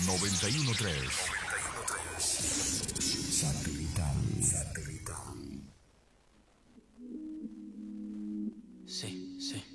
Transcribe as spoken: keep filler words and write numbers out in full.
noventa y uno punto tres. Satelital. Satelital. Sí, sí.